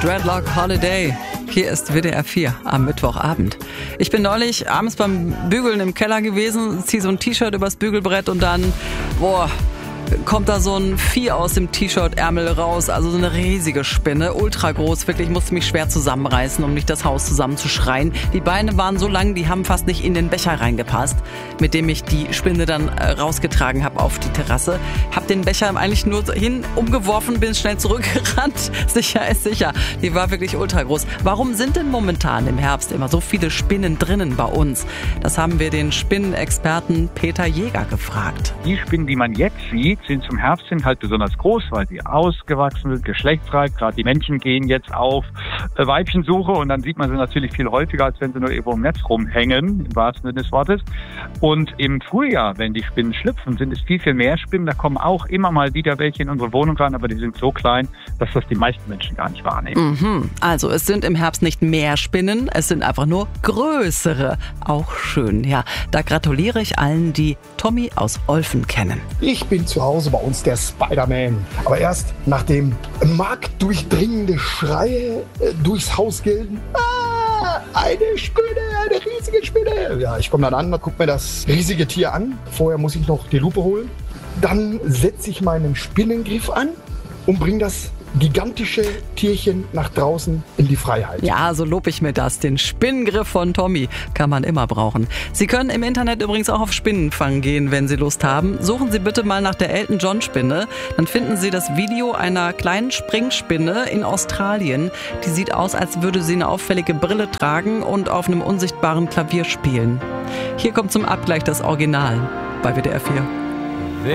Dreadlock Holiday. Hier ist WDR 4 am Mittwochabend. Ich bin neulich abends beim Bügeln im Keller gewesen, ziehe so ein T-Shirt übers Bügelbrett und dann, kommt da so ein Vieh aus dem T-Shirt-Ärmel raus, also so eine riesige Spinne, ultra groß, wirklich, ich musste mich schwer zusammenreißen, um nicht das Haus zusammenzuschreien. Die Beine waren so lang, die haben fast nicht in den Becher reingepasst, mit dem ich die Spinne dann rausgetragen habe auf die Terrasse. Hab den Becher eigentlich nur umgeworfen, bin schnell zurückgerannt. Sicher ist sicher, die war wirklich ultra groß. Warum sind denn momentan im Herbst immer so viele Spinnen drinnen bei uns? Das haben wir den Spinnenexperten Peter Jäger gefragt. Die Spinnen, die man jetzt sieht, sind zum Herbst hin halt besonders groß, weil sie ausgewachsen sind, geschlechtsreif. Gerade die Männchen gehen jetzt auf Weibchensuche und dann sieht man sie natürlich viel häufiger, als wenn sie nur irgendwo im Netz rumhängen, im wahrsten Sinne des Wortes. Und im Frühjahr, wenn die Spinnen schlüpfen, sind es viel, viel mehr Spinnen. Da kommen auch immer mal wieder welche in unsere Wohnung rein, aber die sind so klein, dass das die meisten Menschen gar nicht wahrnehmen. Also es sind im Herbst nicht mehr Spinnen, es sind einfach nur größere. Auch schön, ja. Da gratuliere ich allen, die Tommy aus Olfen kennen. Ich bin zu Hause bei uns der Spider-Man. Aber erst nachdem marktdurchdringende Schreie durchs Haus gelten. Eine Spinne, eine riesige Spinne. Ja, ich komme dann an, gucke mir das riesige Tier an. Vorher muss ich noch die Lupe holen. Dann setze ich meinen Spinnengriff an und bringe das gigantische Tierchen nach draußen in die Freiheit. Ja, so lob ich mir das. Den Spinnengriff von Tommy kann man immer brauchen. Sie können im Internet übrigens auch auf Spinnenfang gehen, wenn Sie Lust haben. Suchen Sie bitte mal nach der Elton John Spinne. Dann finden Sie das Video einer kleinen Springspinne in Australien. Die sieht aus, als würde sie eine auffällige Brille tragen und auf einem unsichtbaren Klavier spielen. Hier kommt zum Abgleich das Original bei WDR 4.